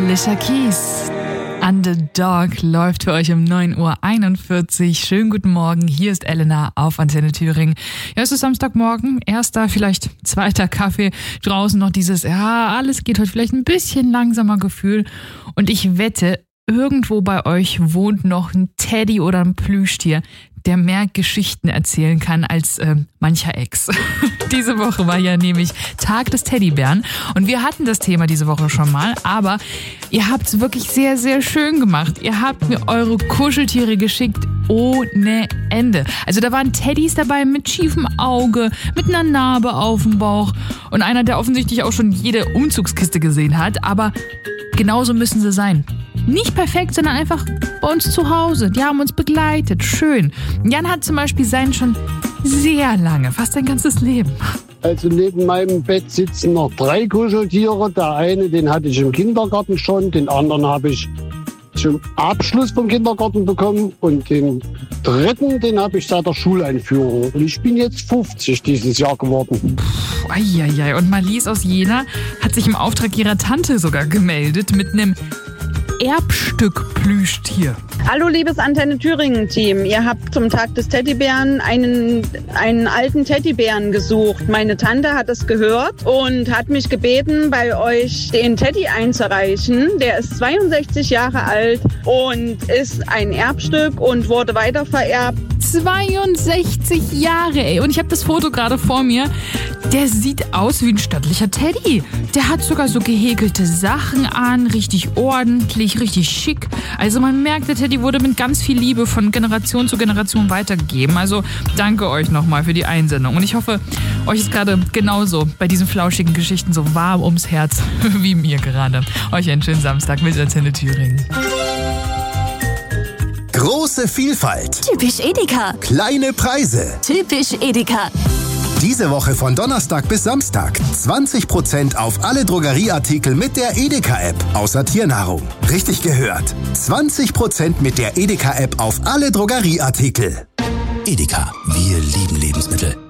Alicia Keys. Underdog läuft für euch um 9.41 Uhr. Schönen guten Morgen, hier ist Elena auf Antenne Thüringen. Ja, es ist Samstagmorgen, erster, vielleicht zweiter Kaffee. Draußen noch dieses, alles geht heute vielleicht ein bisschen langsamer Gefühl. Und ich wette, irgendwo bei euch wohnt noch ein Teddy oder ein Plüschtier, der mehr Geschichten erzählen kann als mancher Ex. Diese Woche war ja nämlich Tag des Teddybären und wir hatten das Thema diese Woche schon mal, aber ihr habt es wirklich sehr, sehr schön gemacht. Ihr habt mir eure Kuscheltiere geschickt ohne Ende. Also da waren Teddys dabei mit schiefem Auge, mit einer Narbe auf dem Bauch und einer, der offensichtlich auch schon jede Umzugskiste gesehen hat, aber genauso müssen sie sein. Nicht perfekt, sondern einfach bei uns zu Hause. Die haben uns begleitet. Schön. Jan hat zum Beispiel seinen schon sehr lange, fast sein ganzes Leben. Also neben meinem Bett sitzen noch 3 Kuscheltiere. Der eine, den hatte ich im Kindergarten schon. Den anderen habe ich zum Abschluss vom Kindergarten bekommen. Und den dritten, den habe ich seit der Schuleinführung. Und ich bin jetzt 50 dieses Jahr geworden. Eieiei. Und Marlies aus Jena hat sich im Auftrag ihrer Tante sogar gemeldet mit einem Erbstück-Plüschtier. Hallo liebes Antenne Thüringen-Team. Ihr habt zum Tag des Teddybären einen alten Teddybären gesucht. Meine Tante hat es gehört und hat mich gebeten, bei euch den Teddy einzureichen. Der ist 62 Jahre alt und ist ein Erbstück und wurde weitervererbt. 62 Jahre, ey. Und ich habe das Foto gerade vor mir. Der sieht aus wie ein stattlicher Teddy. Der hat sogar so gehäkelte Sachen an, richtig ordentlich, richtig schick. Also man merkt, der Teddy wurde mit ganz viel Liebe von Generation zu Generation weitergegeben. Also danke euch nochmal für die Einsendung. Und ich hoffe, euch ist gerade genauso bei diesen flauschigen Geschichten so warm ums Herz wie mir gerade. Euch einen schönen Samstag mit Antenne Thüringen. Große Vielfalt. Typisch Edeka. Kleine Preise. Typisch Edeka. Diese Woche von Donnerstag bis Samstag 20% auf alle Drogerieartikel mit der Edeka-App, außer Tiernahrung. Richtig gehört. 20% mit der Edeka-App auf alle Drogerieartikel. Edeka, wir lieben Lebensmittel.